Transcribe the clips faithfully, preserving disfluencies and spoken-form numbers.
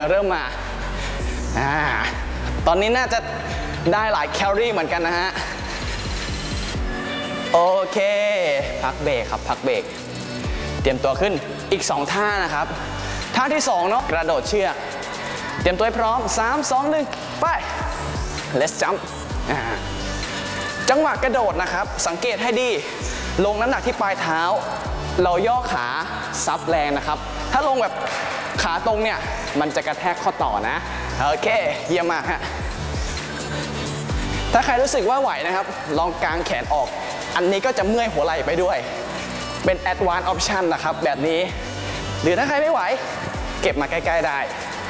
เริ่มมาอ่าตอนนี้น่าจะได้หลายแคลอรี่เหมือนกันนะฮะโอเคพักเบรกครับพักเบรกเตรียมตัวขึ้นอีกสองท่านะครับท่าที่สองเนาะกระโดดเชือกเตรียมตัวให้พร้อมสาม สอง หนึ่งไป let's jump อ่าจังหวะกระโดดนะครับสังเกตให้ดีลงน้ำหนักที่ปลายเท้าเราย่อขาซับแรงนะครับถ้าลงแบบขาตรงเนี่ยมันจะกระแทกข้อต่อนะโอเคเยี่ยมมากฮะถ้าใครรู้สึกว่าไหวนะครับลองกางแขนออกอันนี้ก็จะเมื่อยหัวไหล่ไปด้วยเป็น advanced option นะครับแบบนี้หรือถ้าใครไม่ไหวเก็บมาใกล้ๆได้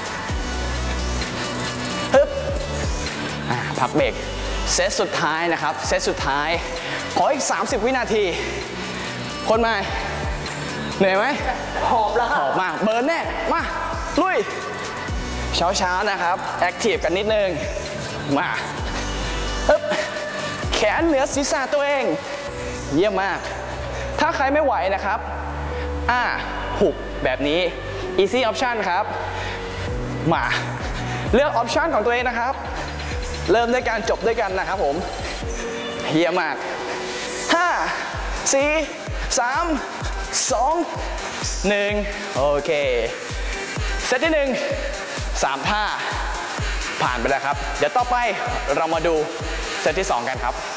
ฮึบพักเบรกเซตสุดท้ายนะครับเซตสุดท้ายขออีกสามสิบวินาทีคนมาเหนื่อยไหมหอบแล้วหอบมากเบิร์นแน่มาลุยเช้าๆนะครับแอคทีฟกันนิดนึงมาฮึบแขนเหนือศีรษะตัวเองเยี่ยมมากถ้าใครไม่ไหวนะครับอ่าหุบแบบนี้ easy option ครับมาเลือก option ของตัวเองนะครับเริ่มด้วยการจบด้วยกันนะครับผมเยี่ยมมากห้า สี่ สาม สอง หนึ่งโอเคเซตที่หนึ่งสามท่าผ่านไปแล้วครับเดี๋ยวต่อไปเรามาดูเซตที่สองกันครับ